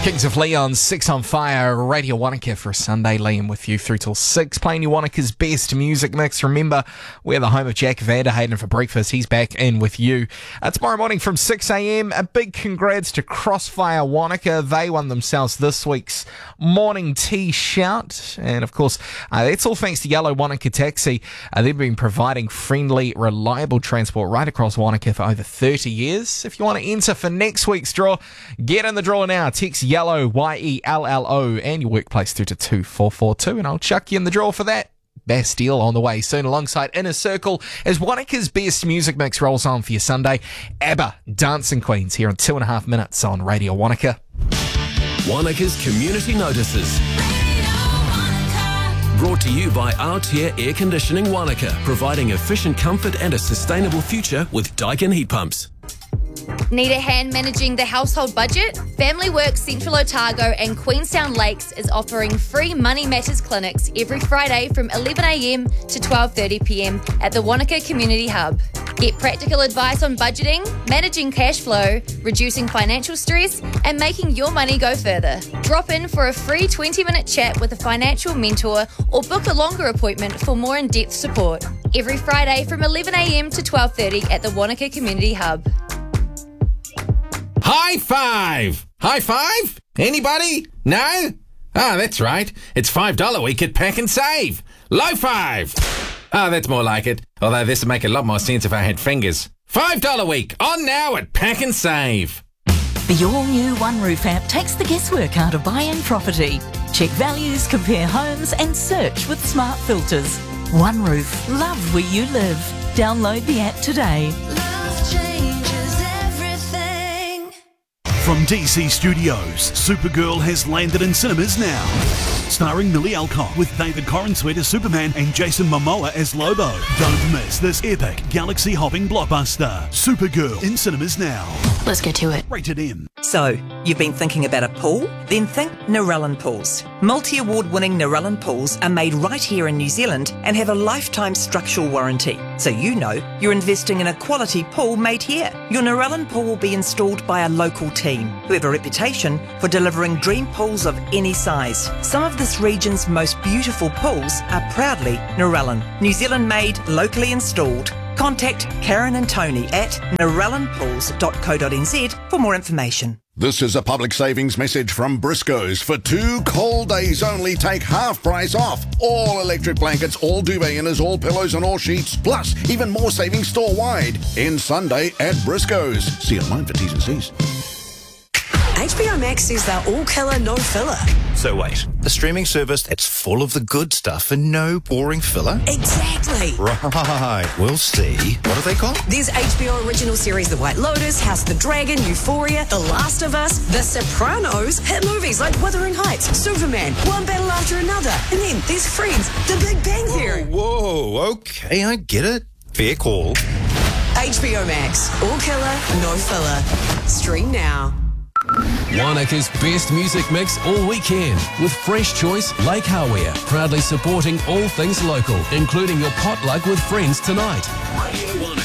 Kings of Leon, 6 on Fire, Radio Wanaka for a Sunday. Liam with you through till 6, playing you Wanaka's best music mix. Remember, we're the home of Jack Vanderhayden for breakfast. He's back in with you. Tomorrow morning from 6 a.m, a big congrats to Crossfire Wanaka. They won themselves this week's Morning Tea Shout. And of course, that's all thanks to Yellow Wanaka Taxi. They've been providing friendly, reliable transport right across Wanaka for over 30 years. If you want to enter for next week's draw, get in the draw now. Text Yellow, YELLO, and your workplace through to 2442, and I'll chuck you in the draw for that. Bastille on the way soon alongside Inner Circle as Wanaka's best music mix rolls on for your Sunday. ABBA, Dancing Queens, here in 2.5 minutes on Radio Wanaka. Wanaka's Community Notices. Brought to you by Aotea Air Conditioning Wanaka, providing efficient comfort and a sustainable future with Daikin heat pumps. Need a hand managing the household budget? Family Works Central Otago and Queenstown Lakes is offering free Money Matters clinics every Friday from 11 a.m. to 12:30 p.m. at the Wanaka Community Hub. Get practical advice on budgeting, managing cash flow, reducing financial stress, and making your money go further. Drop in for a free 20-minute chat with a financial mentor or book a longer appointment for more in-depth support. Every Friday from 11 a.m. to 12:30 at the Wanaka Community Hub. High five! High five? Anybody? No? Ah, that's right. It's $5 week at Pack and Save. Low five! Ah, that's more like it. Although this would make a lot more sense if I had fingers. $5 week on now at Pack and Save. The all-new One Roof app takes the guesswork out of buying property. Check values, compare homes and search with smart filters. One Roof. Love where you live. Download the app today. From DC Studios, Supergirl has landed in cinemas now. Starring Millie Alcock with David Corenswet as Superman and Jason Momoa as Lobo. Don't miss this epic galaxy-hopping blockbuster. Supergirl in cinemas now. Let's get to it. Rated M. So, you've been thinking about a pool? Then think Narellan Pools. Multi-award-winning Narellan Pools are made right here in New Zealand and have a lifetime structural warranty. So you know you're investing in a quality pool made here. Your Narellan pool will be installed by a local team who have a reputation for delivering dream pools of any size. Some of this region's most beautiful pools are proudly Narellan. New Zealand made, locally installed. Contact Karen and Tony at narellanpools.co.nz for more information. This is a public savings message from Briscoe's. For 2 cold days only, take half price off. All electric blankets, all duvet inners, all pillows and all sheets. Plus, even more savings store-wide. End Sunday at Briscoe's. See online for T's and C's. HBO Max says they're all killer, no filler. So wait, a streaming service that's full of the good stuff and no boring filler? Exactly. Right, we'll see. What are they called? There's HBO original series The White Lotus, House of the Dragon, Euphoria, The Last of Us, The Sopranos, hit movies like Wuthering Heights, Superman, one battle after another, and then there's Friends, The Big Bang Theory. Whoa, okay, I get it. Fair call. HBO Max, all killer, no filler. Stream now. Wanaka's best music mix all weekend with Fresh Choice Lake Hawea, proudly supporting all things local, including your potluck with friends tonight.